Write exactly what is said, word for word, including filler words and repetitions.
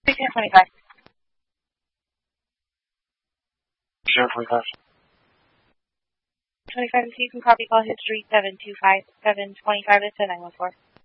Precinct twenty-five. Precinct twenty-five. twenty-five, if you can copy call history seven two five seven twenty-five to nine one four.